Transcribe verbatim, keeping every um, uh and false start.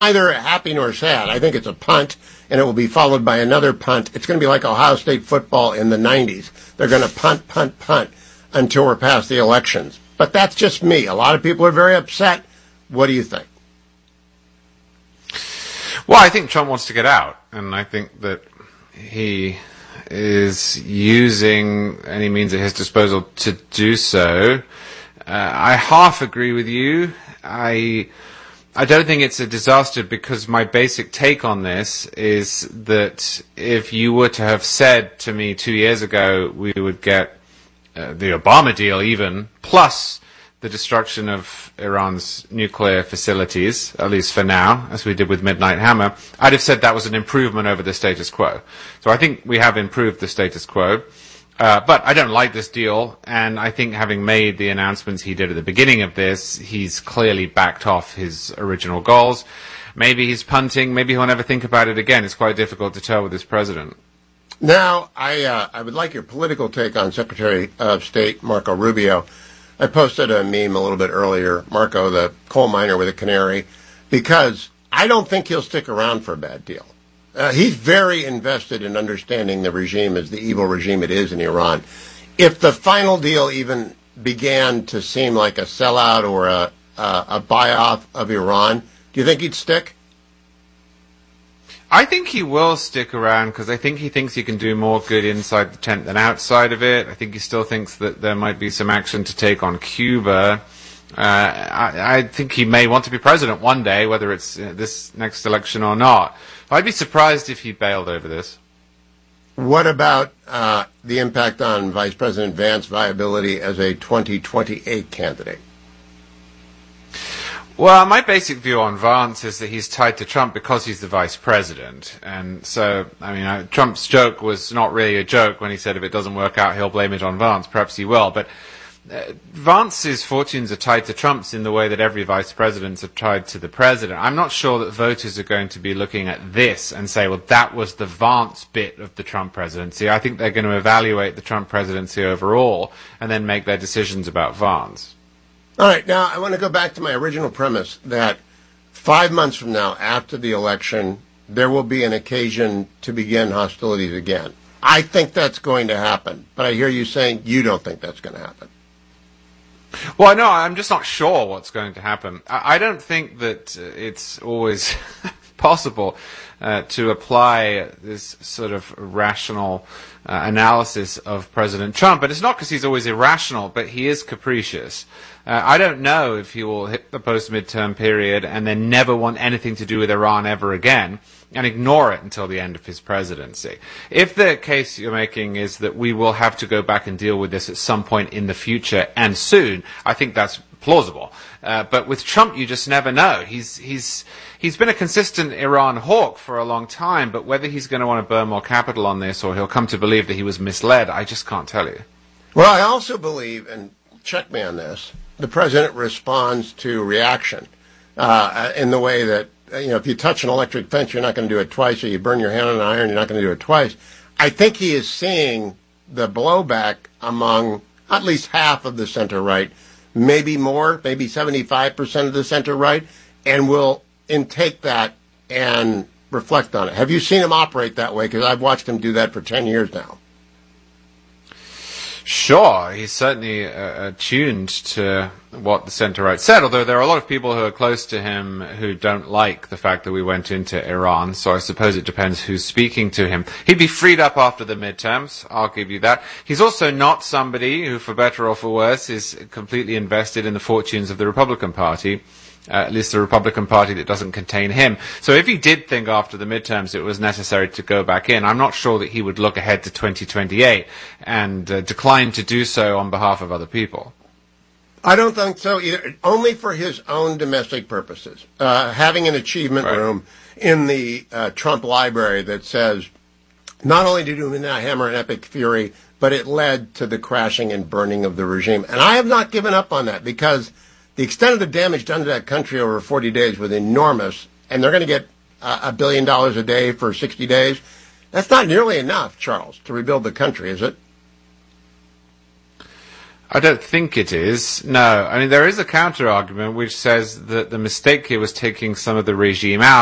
neither happy nor sad. I think it's a punt, and it will be followed by another punt. It's going to be like Ohio State football in the nineties. They're going to punt, punt, punt until we're past the elections. But that's just me. A lot of people are very upset. What do you think? Well, I think Trump wants to get out, and I think that he is using any means at his disposal to do so. Uh, I half agree with you. I I don't think it's a disaster because my basic take on this is that if you were to have said to me two years ago we would get uh, the Obama deal even, plus the destruction of Iran's nuclear facilities, at least for now, as we did with Midnight Hammer, I'd have said that was an improvement over the status quo. So I think we have improved the status quo. Uh, but I don't like this deal, and I think having made the announcements he did at the beginning of this, he's clearly backed off his original goals. Maybe he's punting, maybe he'll never think about it again. It's quite difficult to tell with this president. Now, I, uh, I would like your political take on Secretary of State Marco Rubio. I posted a meme a little bit earlier, Marco, the coal miner with a canary, because I don't think he'll stick around for a bad deal. Uh, he's very invested in understanding the regime as the evil regime it is in Iran. If the final deal even began to seem like a sellout or a, a, a buy-off of Iran, do you think he'd stick? I think he will stick around because I think he thinks he can do more good inside the tent than outside of it. I think he still thinks that there might be some action to take on Cuba. Uh, I, I think he may want to be president one day, whether it's uh, this next election or not. I'd be surprised if he bailed over this. What about uh, the impact on Vice President Vance's viability as a twenty twenty-eight candidate? Well, my basic view on Vance is that he's tied to Trump because he's the vice president. And so, I mean, I, Trump's joke was not really a joke when he said if it doesn't work out, he'll blame it on Vance. Perhaps he will. But uh, Vance's fortunes are tied to Trump's in the way that every vice presidents are tied to the president. I'm not sure that voters are going to be looking at this and say, well, that was the Vance bit of the Trump presidency. I think they're going to evaluate the Trump presidency overall and then make their decisions about Vance. All right, now I want to go back to my original premise that five months from now, after the election, there will be an occasion to begin hostilities again. I think that's going to happen, but I hear you saying you don't think that's going to happen. Well, no, I'm just not sure what's going to happen. I, I don't think that uh, it's always possible uh, to apply this sort of rational uh, analysis of President Trump. But it's not because he's always irrational, but he is capricious. Uh, I don't know if he will hit the post-midterm period and then never want anything to do with Iran ever again and ignore it until the end of his presidency. If the case you're making is that we will have to go back and deal with this at some point in the future and soon, I think that's plausible. Uh, but with Trump, you just never know. He's he's he's been a consistent Iran hawk for a long time, but whether he's going to want to burn more capital on this or he'll come to believe that he was misled, I just can't tell you. Well, I also believe, and check me on this, the president responds to reaction uh, in the way that, you know, if you touch an electric fence, you're not going to do it twice, or you burn your hand on an iron, you're not going to do it twice. I think he is seeing the blowback among at least half of the center-right, maybe more, maybe seventy-five percent of the center-right, and will intake that and reflect on it. Have you seen him operate that way? Because I've watched him do that for ten years now. Sure, he's certainly uh, attuned to what the center-right said, although there are a lot of people who are close to him who don't like the fact that we went into Iran, so I suppose it depends who's speaking to him. He'd be freed up after the midterms, I'll give you that. He's also not somebody who, for better or for worse, is completely invested in the fortunes of the Republican Party. Uh, at least the Republican Party that doesn't contain him. So if he did think after the midterms it was necessary to go back in, I'm not sure that he would look ahead to twenty twenty-eight and uh, decline to do so on behalf of other people. I don't think so either, only for his own domestic purposes. Uh, having an achievement right. room in the uh, Trump library that says, not only did Midnight Hammer and Epic Fury, but it led to the crashing and burning of the regime. And I have not given up on that because the extent of the damage done to that country over forty days was enormous, and they're going to get uh, a billion dollars a day for sixty days. That's not nearly enough, Charles, to rebuild the country, is it? I don't think it is. No. I mean, there is a counter-argument which says that the mistake here was taking some of the regime out.